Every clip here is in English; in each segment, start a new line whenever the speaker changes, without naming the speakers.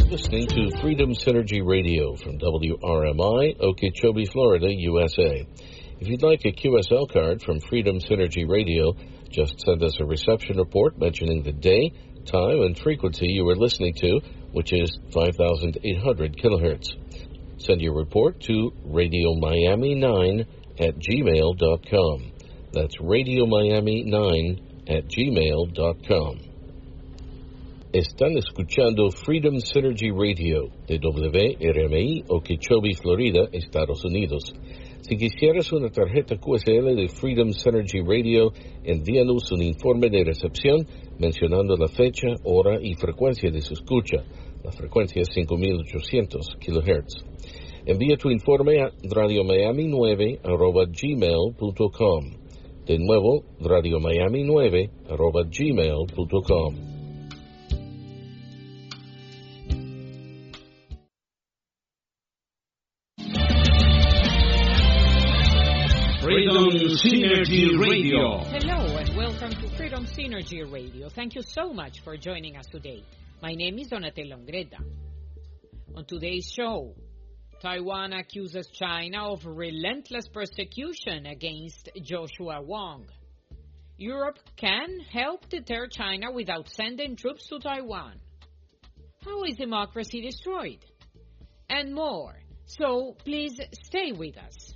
listening to Freedom Synergy Radio from WRMI, Okeechobee, Florida, USA. If you'd like a QSL card from Freedom Synergy Radio, just send us a reception report mentioning the day, time, and frequency you are listening to, which is 5,800 kilohertz. Send your report to radiomiami9@gmail.com. That's radiomiami9@gmail.com. Están escuchando Freedom Synergy Radio de WRMI, Okeechobee, Florida, Estados Unidos. Si quisieras una tarjeta QSL de Freedom Synergy Radio, envíanos un informe de recepción mencionando la fecha, hora y frecuencia de su escucha. La frecuencia es 5,800 kHz. Envía tu informe a radiomiami9@gmail.com. De nuevo, radiomiami9@gmail.com.
Freedom Synergy Radio.
Hello and welcome to Freedom Synergy Radio. Thank you so much for joining us today. My name is Donatella Ongretta. On today's show, Taiwan accuses China of relentless persecution against Joshua Wong. Europe can help deter China without sending troops to Taiwan. How is democracy destroyed? And more. So please stay with us.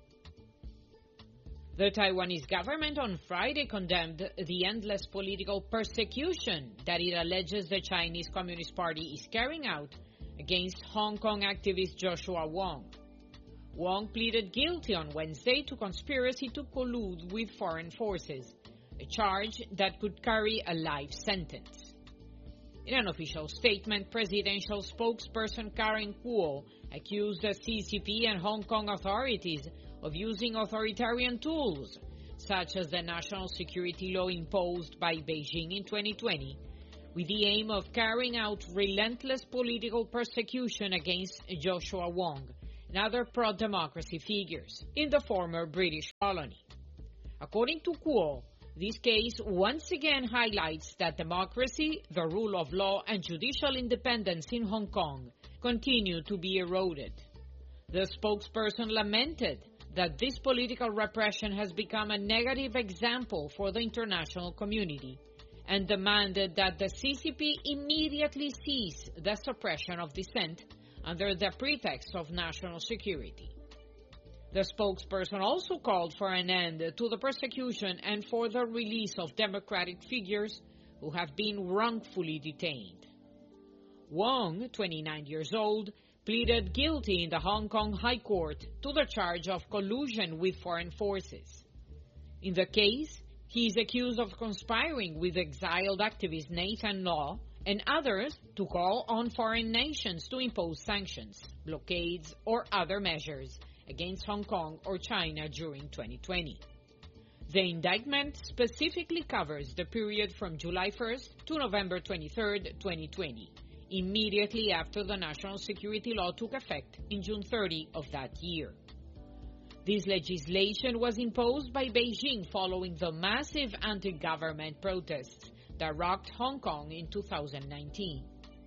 The Taiwanese government on Friday condemned the endless political persecution that it alleges the Chinese Communist Party is carrying out against Hong Kong activist Joshua Wong. Wong pleaded guilty on Wednesday to conspiracy to collude with foreign forces, a charge that could carry a life sentence. In an official statement, presidential spokesperson Karen Kuo accused the CCP and Hong Kong authorities of using authoritarian tools, such as the national security law imposed by Beijing in 2020, with the aim of carrying out relentless political persecution against Joshua Wong and other pro-democracy figures in the former British colony. According to Kuo, this case once again highlights that democracy, the rule of law, and judicial independence in Hong Kong continue to be eroded. The spokesperson lamented that this political repression has become a negative example for the international community and demanded that the CCP immediately cease the suppression of dissent under the pretext of national security. The spokesperson also called for an end to the persecution and for the release of democratic figures who have been wrongfully detained. Wong, 29 years old, pleaded guilty in the Hong Kong High Court to the charge of collusion with foreign forces. In the case, he is accused of conspiring with exiled activist Nathan Law and others to call on foreign nations to impose sanctions, blockades, or other measures against Hong Kong or China during 2020. The indictment specifically covers the period from July 1st to November 23rd, 2020. Immediately after the national security law took effect in June 30 of that year. This legislation was imposed by Beijing following the massive anti-government protests that rocked Hong Kong in 2019.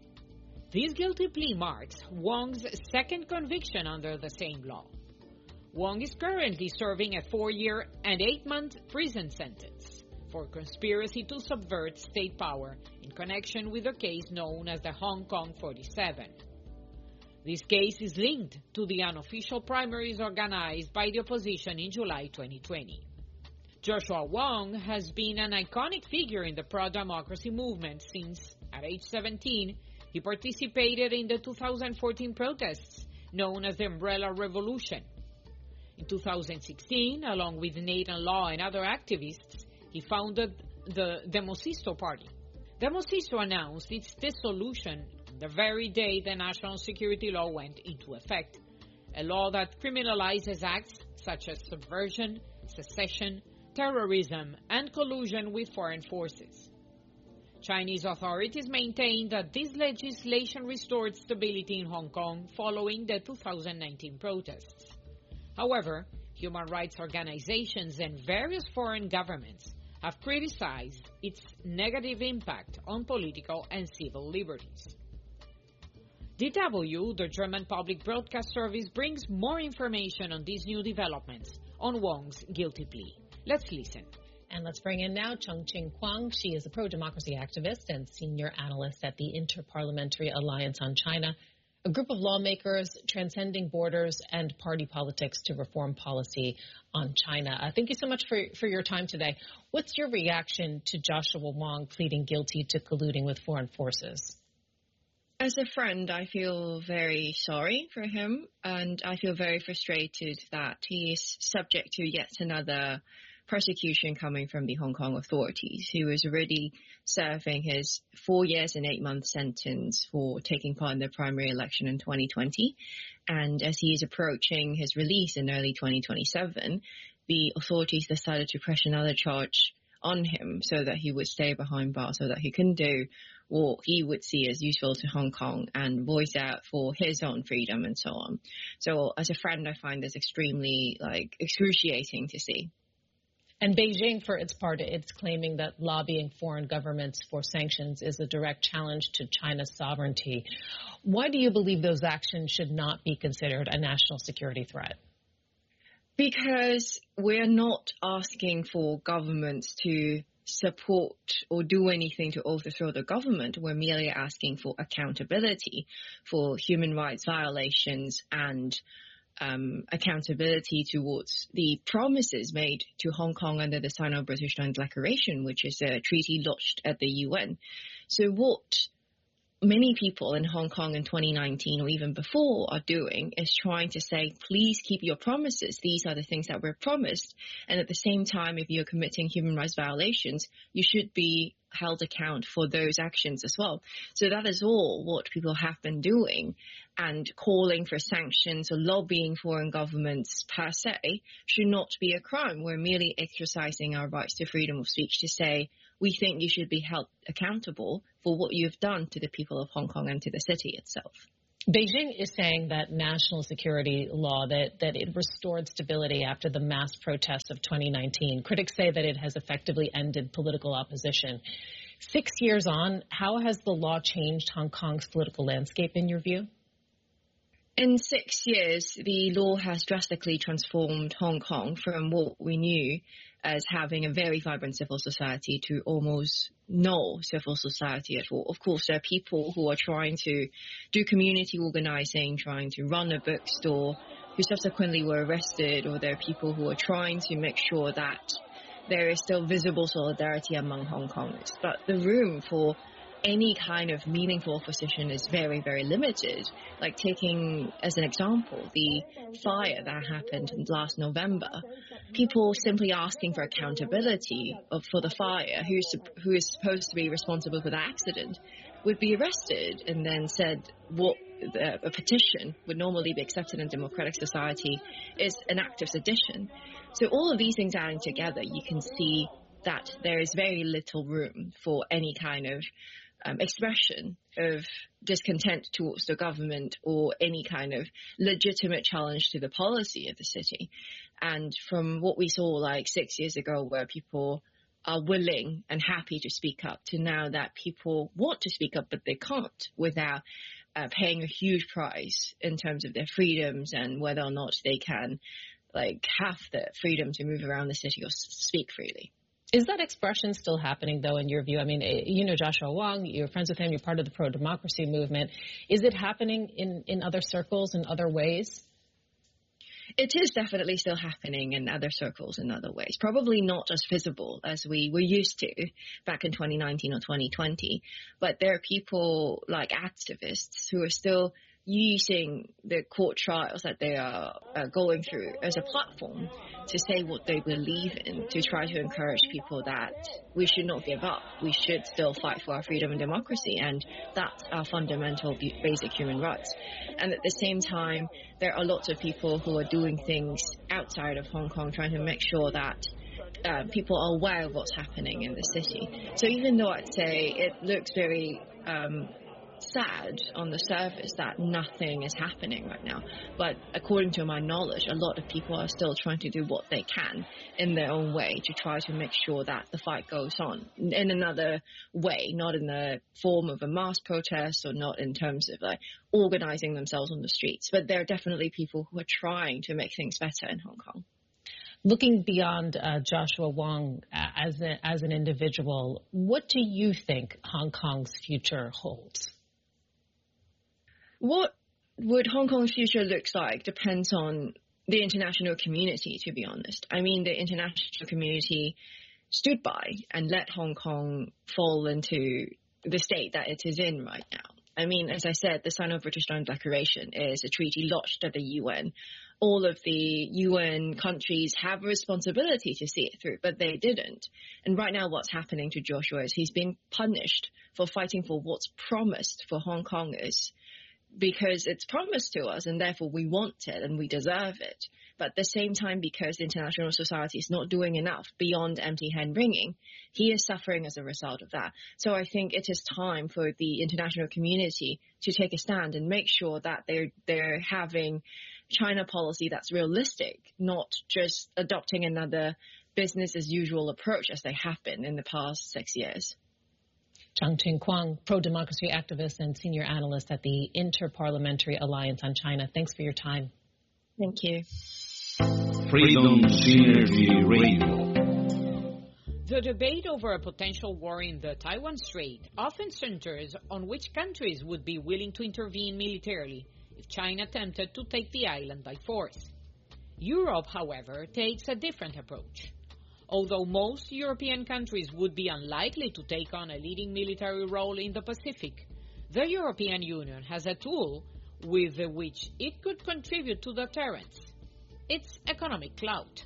This guilty plea marks Wong's second conviction under the same law. Wong is currently serving a 4-year and 8-month prison sentence for conspiracy to subvert state power in connection with a case known as the Hong Kong 47. This case is linked to the unofficial primaries organized by the opposition in July 2020. Joshua Wong has been an iconic figure in the pro-democracy movement since, at age 17, he participated in the 2014 protests known as the Umbrella Revolution. In 2016, along with Nathan Law and other activists, he founded the Demosisto Party. Demosisto announced its dissolution the very day the national security law went into effect, a law that criminalizes acts such as subversion, secession, terrorism, and collusion with foreign forces. Chinese authorities maintain that this legislation restored stability in Hong Kong following the 2019 protests. However, human rights organizations and various foreign governments have criticized its negative impact on political and civil liberties. DW, the German public broadcast service, brings more information on these new developments on Wong's guilty plea. Let's listen.
And let's bring in now Chongqing Huang. She is a pro-democracy activist and senior analyst at the Inter-Parliamentary Alliance on China, a group of lawmakers transcending borders and party politics to reform policy on China. Thank you so much for your time today. What's your reaction to Joshua Wong pleading guilty to colluding with foreign forces?
As a friend, I feel very sorry for him, and I feel very frustrated that he is subject to yet another persecution coming from the Hong Kong authorities. He was already serving his 4 years and 8 month sentence for taking part in the primary election in 2020. And as he is approaching his release in early 2027, the authorities decided to press another charge on him so that he would stay behind bars, so that he can do what he would see as useful to Hong Kong and voice out for his own freedom and so on. So as a friend, I find this extremely excruciating to see.
And Beijing, for its part, it's claiming that lobbying foreign governments for sanctions is a direct challenge to China's sovereignty. Why do you believe those actions should not be considered a national security threat?
Because we're not asking for governments to support or do anything to overthrow the government. We're merely asking for accountability for human rights violations and accountability towards the promises made to Hong Kong under the Sino-British Land Declaration, which is a treaty lodged at the UN. So what many people in Hong Kong in 2019 or even before are doing is trying to say, please keep your promises. These are the things that were promised. And at the same time, if you're committing human rights violations, you should be held account for those actions as well. So that is all what people have been doing. And calling for sanctions or lobbying foreign governments per se should not be a crime. We're merely exercising our rights to freedom of speech to say, we think you should be held accountable for what you've done to the people of Hong Kong and to the city itself.
Beijing is saying that national security law, that it restored stability after the mass protests of 2019. Critics say that it has effectively ended political opposition. 6 years on, how has the law changed Hong Kong's political landscape in your view?
In 6 years, the law has drastically transformed Hong Kong from what we knew as having a very vibrant civil society to almost no civil society at all. Of course, there are people who are trying to do community organizing, trying to run a bookstore, who subsequently were arrested, or there are people who are trying to make sure that there is still visible solidarity among Hong Kongers. But the room for any kind of meaningful opposition is very, very limited. Like taking as an example, the fire that happened last November, people simply asking for accountability for the fire, who is supposed to be responsible for the accident, would be arrested and then said what a petition would normally be accepted in a democratic society is an act of sedition. So all of these things adding together, you can see that there is very little room for any kind of expression of discontent towards the government or any kind of legitimate challenge to the policy of the city. And from what we saw 6 years ago, where people are willing and happy to speak up, to now that people want to speak up but they can't without paying a huge price in terms of their freedoms and whether or not they can have the freedom to move around the city or speak freely.
Is that expression still happening, though, in your view? I mean, you know Joshua Wong, you're friends with him, you're part of the pro-democracy movement. Is it happening in other circles, in other ways?
It is definitely still happening in other circles in other ways. Probably not as visible as we were used to back in 2019 or 2020. But there are people like activists who are still using the court trials that they are going through as a platform to say what they believe in, to try to encourage people that we should not give up. We should still fight for our freedom and democracy, and that's our fundamental basic human rights. And at the same time, there are lots of people who are doing things outside of Hong Kong, trying to make sure that people are aware of what's happening in the city. So even though I'd say it looks very sad on the surface that nothing is happening right now. But according to my knowledge, a lot of people are still trying to do what they can in their own way to try to make sure that the fight goes on in another way, not in the form of a mass protest or not in terms of like organizing themselves on the streets. But there are definitely people who are trying to make things better in Hong Kong.
Looking beyond Joshua Wong as an individual, what do you think Hong Kong's future holds?
What would Hong Kong's future look like depends on the international community, to be honest. I mean, the international community stood by and let Hong Kong fall into the state that it is in right now. I mean, as I said, the Sino-British Joint Declaration is a treaty lodged at the UN. All of the UN countries have a responsibility to see it through, but they didn't. And right now what's happening to Joshua is he's being punished for fighting for what's promised for Hong Kongers, because it's promised to us and therefore we want it and we deserve it. But at the same time, because the international society is not doing enough beyond empty hand wringing, he is suffering as a result of that. So I think it is time for the international community to take a stand and make sure that they're having China policy that's realistic, not just adopting another business as usual approach as they have been in the past 6 years.
Changqing Kwang, pro-democracy activist and senior analyst at the Inter-Parliamentary Alliance on China. Thanks for your time.
Thank you.
Freedom Synergy Radio.
The debate over a potential war in the Taiwan Strait often centers on which countries would be willing to intervene militarily if China attempted to take the island by force. Europe, however, takes a different approach. Although most European countries would be unlikely to take on a leading military role in the Pacific, the European Union has a tool with which it could contribute to deterrence: its economic clout.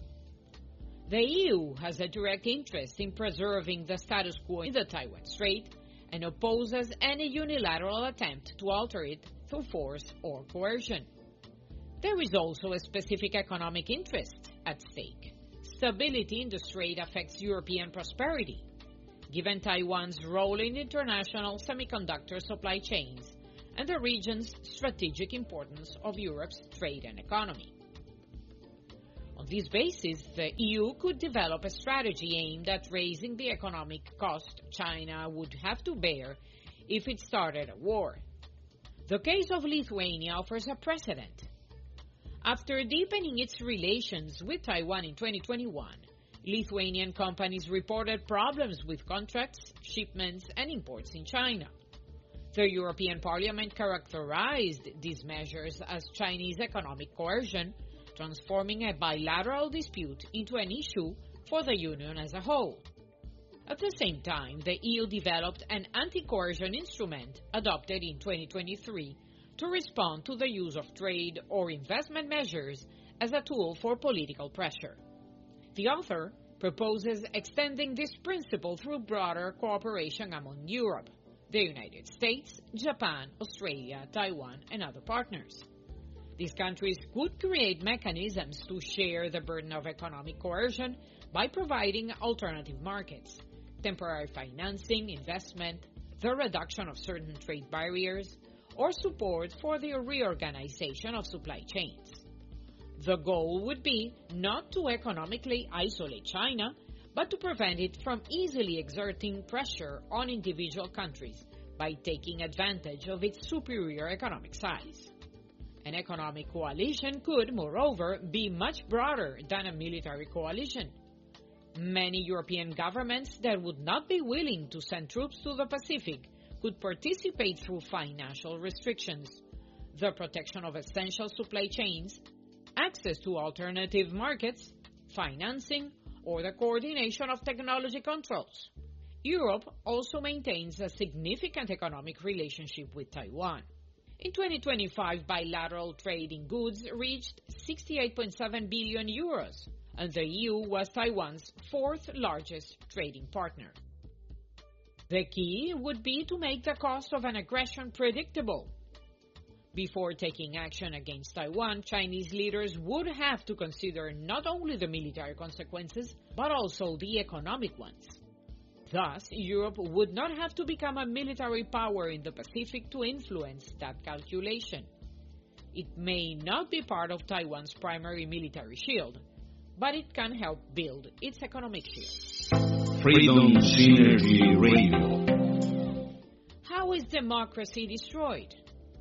The EU has a direct interest in preserving the status quo in the Taiwan Strait and opposes any unilateral attempt to alter it through force or coercion. There is also a specific economic interest at stake. Stability in the strait affects European prosperity, given Taiwan's role in international semiconductor supply chains and the region's strategic importance of Europe's trade and economy. On this basis, the EU could develop a strategy aimed at raising the economic cost China would have to bear if it started a war. The case of Lithuania offers a precedent. After deepening its relations with Taiwan in 2021, Lithuanian companies reported problems with contracts, shipments, and imports in China. The European Parliament characterized these measures as Chinese economic coercion, transforming a bilateral dispute into an issue for the Union as a whole. At the same time, the EU developed an anti-coercion instrument adopted in 2023 to respond to the use of trade or investment measures as a tool for political pressure. The author proposes extending this principle through broader cooperation among Europe, the United States, Japan, Australia, Taiwan, and other partners. These countries could create mechanisms to share the burden of economic coercion by providing alternative markets, temporary financing, investment, the reduction of certain trade barriers, or support for the reorganization of supply chains. The goal would be not to economically isolate China, but to prevent it from easily exerting pressure on individual countries by taking advantage of its superior economic size. An economic coalition could, moreover, be much broader than a military coalition. Many European governments that would not be willing to send troops to the Pacific could participate through financial restrictions, the protection of essential supply chains, access to alternative markets, financing, or the coordination of technology controls. Europe also maintains a significant economic relationship with Taiwan. In 2025, bilateral trade in goods reached 68.7 billion euros, and the EU was Taiwan's fourth largest trading partner. The key would be to make the cost of an aggression predictable. Before taking action against Taiwan, Chinese leaders would have to consider not only the military consequences, but also the economic ones. Thus, Europe would not have to become a military power in the Pacific to influence that calculation. It may not be part of Taiwan's primary military shield, but it can help build its economic shield.
Freedom Synergy Radio.
How is democracy destroyed?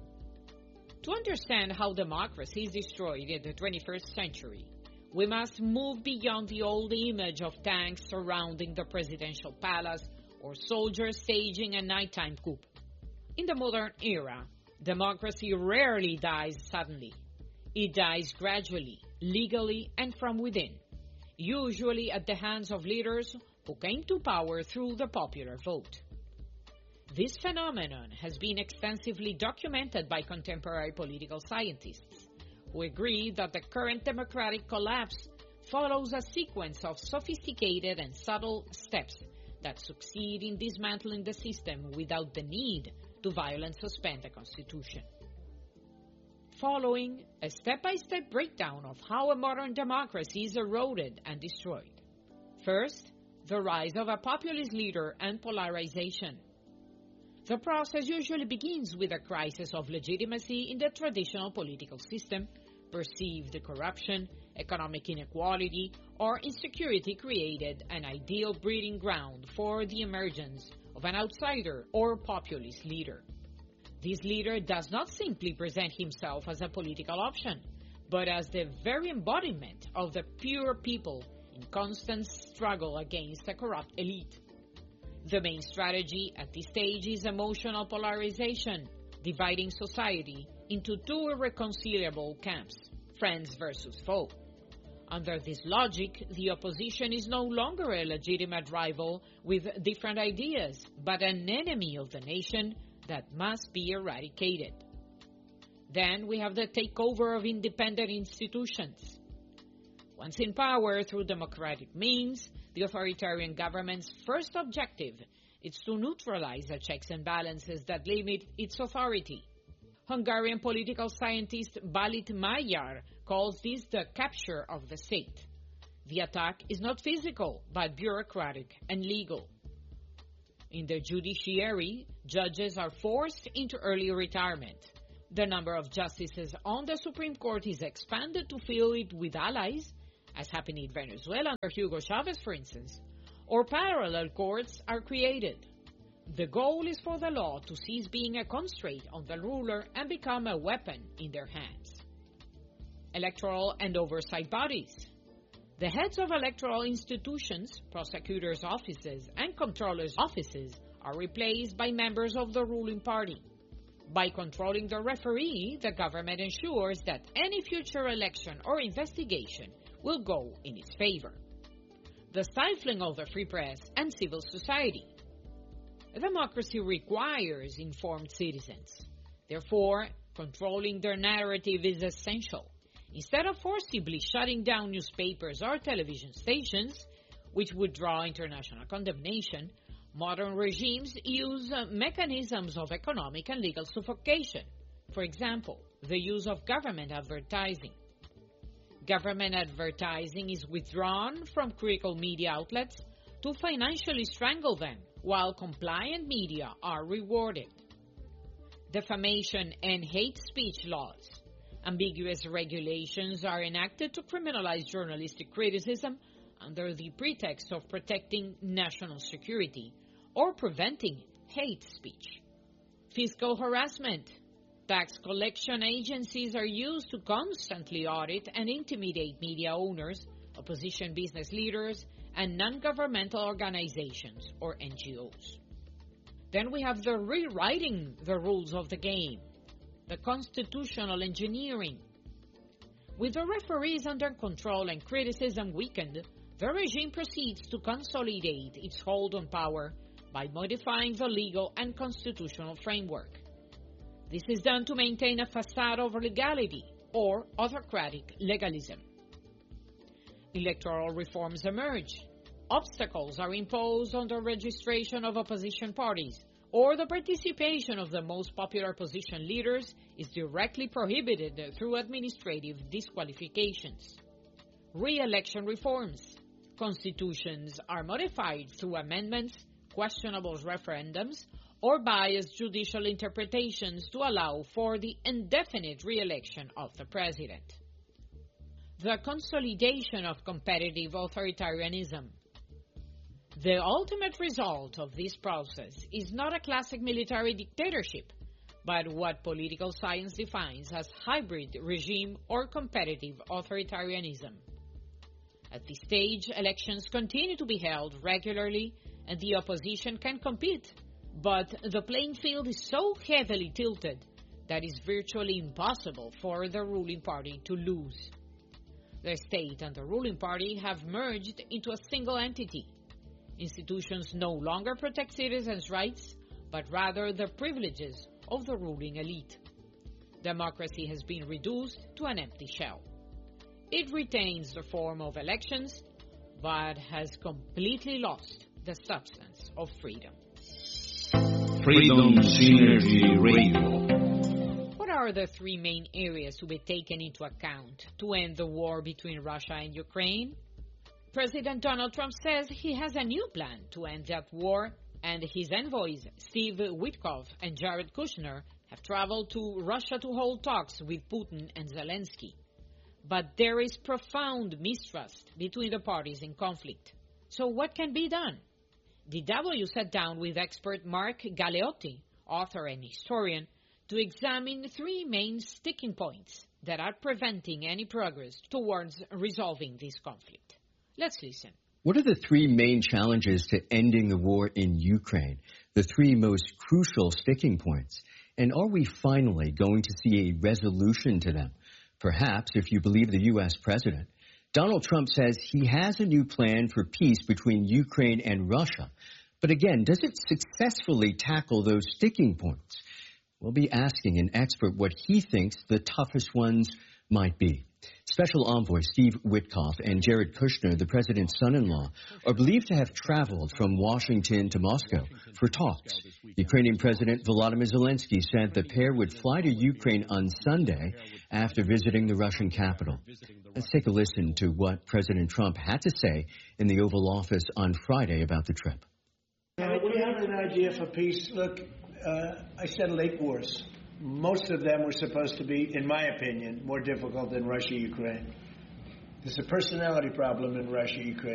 To understand how democracy is destroyed in the 21st century, we must move beyond the old image of tanks surrounding the presidential palace or soldiers staging a nighttime coup. In the modern era, democracy rarely dies suddenly. It dies gradually, legally, and from within, usually at the hands of leaders who came to power through the popular vote. This phenomenon has been extensively documented by contemporary political scientists, who agree that the current democratic collapse follows a sequence of sophisticated and subtle steps that succeed in dismantling the system without the need to violently suspend the Constitution. Following a step-by-step breakdown of how a modern democracy is eroded and destroyed. First, the rise of a populist leader and polarization. The process usually begins with a crisis of legitimacy in the traditional political system, perceived corruption, economic inequality, or insecurity created an ideal breeding ground for the emergence of an outsider or populist leader. This leader does not simply present himself as a political option, but as the very embodiment of the pure people in constant struggle against a corrupt elite. The main strategy at this stage is emotional polarization, dividing society into two irreconcilable camps, friends versus foe. Under this logic, the opposition is no longer a legitimate rival with different ideas, but an enemy of the nation that must be eradicated. Then we have the takeover of independent institutions. Once in power through democratic means, the authoritarian government's first objective is to neutralize the checks and balances that limit its authority. Hungarian political scientist Balit Magyar calls this the capture of the state. The attack is not physical, but bureaucratic and legal. In the judiciary, judges are forced into early retirement. The number of justices on the Supreme Court is expanded to fill it with allies, as happened in Venezuela under Hugo Chavez, for instance, or parallel courts are created. The goal is for the law to cease being a constraint on the ruler and become a weapon in their hands. Electoral and oversight bodies. The heads of electoral institutions, prosecutors' offices, and controllers' offices are replaced by members of the ruling party. By controlling the referee, the government ensures that any future election or investigation will go in its favor. The stifling of the free press and civil society. Democracy requires informed citizens. Therefore, controlling their narrative is essential. Instead of forcibly shutting down newspapers or television stations, which would draw international condemnation, modern regimes use mechanisms of economic and legal suffocation. For example, the use of government advertising. Government advertising is withdrawn from critical media outlets to financially strangle them, while compliant media are rewarded. Defamation and hate speech laws. Ambiguous regulations are enacted to criminalize journalistic criticism under the pretext of protecting national security or preventing hate speech. Fiscal harassment. Tax collection agencies are used to constantly audit and intimidate media owners, opposition business leaders, and non-governmental organizations, or NGOs. Then we have the rewriting the rules of the game, the constitutional engineering. With the referees under control and criticism weakened, the regime proceeds to consolidate its hold on power by modifying the legal and constitutional framework. This is done to maintain a facade of legality or autocratic legalism. Electoral reforms emerge. Obstacles are imposed on the registration of opposition parties, or the participation of the most popular opposition leaders is directly prohibited through administrative disqualifications. Re-election reforms. Constitutions are modified through amendments, questionable referendums or biased judicial interpretations to allow for the indefinite re-election of the president. The consolidation of competitive authoritarianism. The ultimate result of this process is not a classic military dictatorship, but what political science defines as hybrid regime or competitive authoritarianism. At this stage, elections continue to be held regularly and the opposition can compete, but the playing field is so heavily tilted that it's virtually impossible for the ruling party to lose. The state and the ruling party have merged into a single entity. Institutions no longer protect citizens' rights, but rather the privileges of the ruling elite. Democracy has been reduced to an empty shell. It retains the form of elections, but has completely lost the substance of freedom.
Freedom Synergy Radio.
What are the three main areas to be taken into account to end the war between Russia and Ukraine? President Donald Trump says he has a new plan to end that war, and his envoys, Steve Witkoff and Jared Kushner, have traveled to Russia to hold talks with Putin and Zelensky. But there is profound mistrust between the parties in conflict. So what can be done? DW sat down with expert Mark Galeotti, author and historian, to examine three main sticking points that are preventing any progress towards resolving this conflict. Let's listen.
What are the three main challenges to ending the war in Ukraine? The three most crucial sticking points? And are we finally going to see a resolution to them? Perhaps, if you believe the U.S. president. Donald Trump says he has a new plan for peace between Ukraine and Russia. But again, does it successfully tackle those sticking points? We'll be asking an expert what he thinks the toughest ones might be. Special Envoy Steve Witkoff and Jared Kushner, the president's son-in-law, are believed to have traveled from Washington to Moscow for talks. Ukrainian President Volodymyr Zelensky said the pair would fly to Ukraine on Sunday after visiting the Russian capital. Let's take a listen to what President Trump had to say in the Oval Office on Friday about the trip.
We have an idea for peace. Look, I said late wars. Most of them were supposed to be, in my opinion, more difficult than Russia-Ukraine. There's a personality problem in Russia-Ukraine.